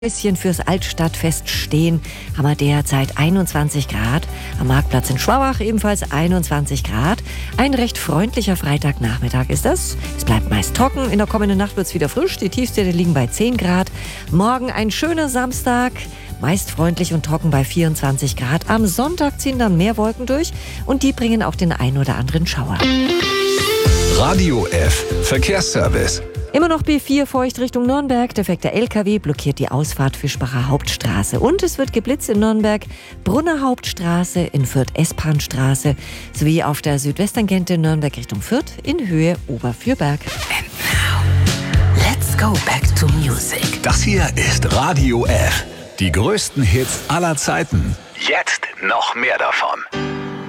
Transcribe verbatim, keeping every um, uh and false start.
Bisschen fürs Altstadtfest stehen, haben wir derzeit einundzwanzig Grad. Am Marktplatz in Schwabach ebenfalls einundzwanzig Grad. Ein recht freundlicher Freitagnachmittag ist das. Es bleibt meist trocken. In der kommenden Nacht wird es wieder frisch. Die Tiefstwerte liegen bei zehn Grad. Morgen ein schöner Samstag. Meist freundlich und trocken bei vierundzwanzig Grad. Am Sonntag ziehen dann mehr Wolken durch und die bringen auch den ein oder anderen Schauer. Radio F. Verkehrsservice. Immer noch B vier feucht Richtung Nürnberg. Defekter L K W blockiert die Ausfahrt Fischbacher Hauptstraße. Und es wird geblitzt in Nürnberg, Brunner Hauptstraße, in Fürth S-Bahn-Straße sowie auf der Südwesttangente Nürnberg Richtung Fürth in Höhe Oberfürberg. And now, let's go back to music. Das hier ist Radio F. Die größten Hits aller Zeiten. Jetzt noch mehr davon.